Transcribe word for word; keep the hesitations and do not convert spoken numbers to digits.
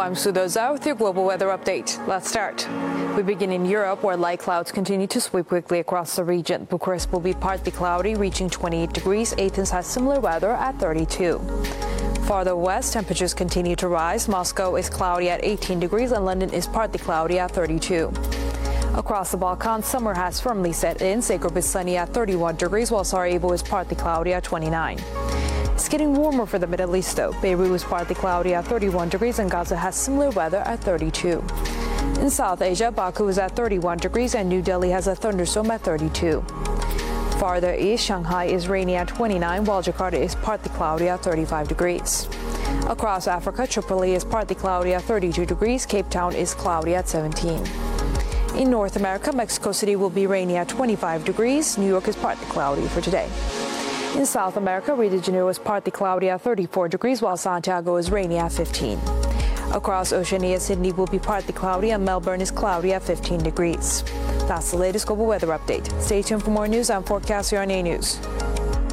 I'm Sudha Zhao with your global weather update. Let's start. We begin in Europe, where light clouds continue to sweep quickly across the region. Bucharest will be partly cloudy, reaching twenty-eight degrees. Athens has similar weather at thirty-two. Farther west, temperatures continue to rise. Moscow is cloudy at eighteen degrees, and London is partly cloudy at thirty-two. Across the Balkans, summer has firmly set in. Zagreb is sunny at thirty-one degrees, while Sarajevo is partly cloudy at twenty-nine. It's getting warmer for the Middle East, though. Beirut is partly cloudy at thirty-one degrees, and Gaza has similar weather at thirty-two. In South Asia, Baku is at thirty-one degrees, and New Delhi has a thunderstorm at thirty-two. Farther east, Shanghai is rainy at twenty-nine, while Jakarta is partly cloudy at thirty-five degrees. Across Africa, Tripoli is partly cloudy at thirty-two degrees. Cape Town is cloudy at seventeen. In North America, Mexico City will be rainy at twenty-five degrees. New York is partly cloudy for today. In South America, Rio de Janeiro is partly cloudy at thirty-four degrees, while Santiago is rainy at fifteen. Across Oceania, Sydney will be partly cloudy, and Melbourne is cloudy at fifteen degrees. That's the latest global weather update. Stay tuned for more news and forecasts here on A News.